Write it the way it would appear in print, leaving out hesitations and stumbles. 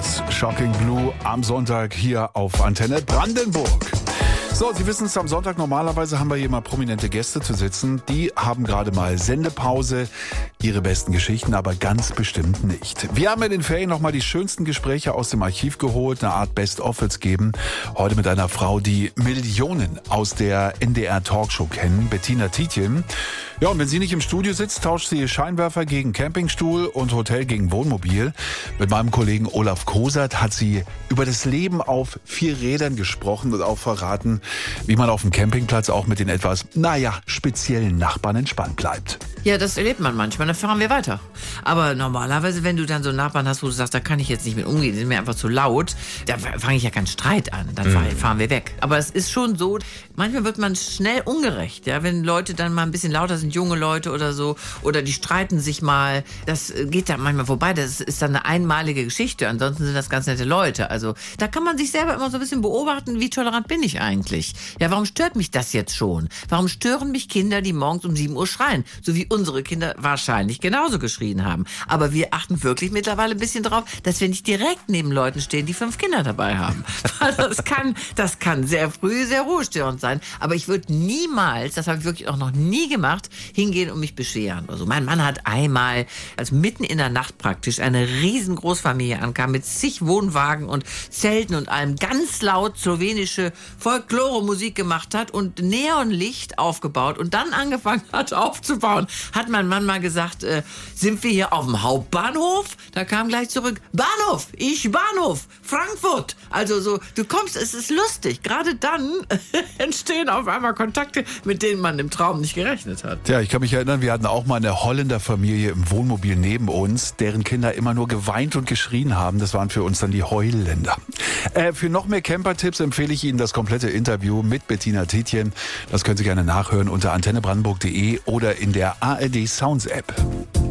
Brothers, Shocking Blue am Sonntag hier auf Antenne Brandenburg. So, Sie wissen es, am Sonntag normalerweise haben wir hier mal prominente Gäste zu sitzen. Die haben gerade mal Sendepause, ihre besten Geschichten aber ganz bestimmt nicht. Wir haben in den Ferien nochmal die schönsten Gespräche aus dem Archiv geholt, eine Art Best-of wird's geben. Heute mit einer Frau, die Millionen aus der NDR-Talkshow kennen, Bettina Tietjen. Ja, und wenn sie nicht im Studio sitzt, tauscht sie Scheinwerfer gegen Campingstuhl und Hotel gegen Wohnmobil. Mit meinem Kollegen Olaf Kosert hat sie über das Leben auf 4 Rädern gesprochen und auch verraten, wie man auf dem Campingplatz auch mit den etwas, speziellen Nachbarn entspannt bleibt. Ja, das erlebt man manchmal, dann fahren wir weiter. Aber normalerweise, wenn du dann so einen Nachbarn hast, wo du sagst, da kann ich jetzt nicht mit umgehen, die sind mir einfach zu laut, da fange ich ja keinen Streit an, dann fahren wir weg. Aber es ist schon so, manchmal wird man schnell ungerecht, ja, wenn Leute dann mal ein bisschen lauter sind, junge Leute oder so, oder die streiten sich mal, das geht dann manchmal vorbei, das ist dann eine einmalige Geschichte, ansonsten sind das ganz nette Leute. Also da kann man sich selber immer so ein bisschen beobachten, wie tolerant bin ich eigentlich? Ja, warum stört mich das jetzt schon? Warum stören mich Kinder, die morgens um 7 Uhr schreien? So wie unsere Kinder wahrscheinlich genauso geschrien haben. Aber wir achten wirklich mittlerweile ein bisschen drauf, dass wir nicht direkt neben Leuten stehen, die 5 Kinder dabei haben. Das kann sehr früh sehr ruhestörend sein. Aber ich würde niemals, das habe ich wirklich auch noch nie gemacht, hingehen und mich beschweren. Also mein Mann hat einmal, als mitten in der Nacht praktisch, eine riesen Großfamilie ankam mit zig Wohnwagen und Zelten und allem, ganz laut slowenische Folklore-Musik gemacht hat und Neonlicht aufgebaut und dann angefangen hat aufzubauen, hat mein Mann mal gesagt, sind wir hier auf dem Hauptbahnhof? Da kam gleich zurück, Bahnhof, Frankfurt. Also so, du kommst, es ist lustig. Gerade dann entstehen auf einmal Kontakte, mit denen man im Traum nicht gerechnet hat. Ja, ich kann mich erinnern, wir hatten auch mal eine Holländerfamilie im Wohnmobil neben uns, deren Kinder immer nur geweint und geschrien haben. Das waren für uns dann die Heulländer. Für noch mehr Camper-Tipps empfehle ich Ihnen das komplette Interview mit Bettina Tietjen. Das können Sie gerne nachhören unter antennebrandenburg.de oder in der ARD Sounds App.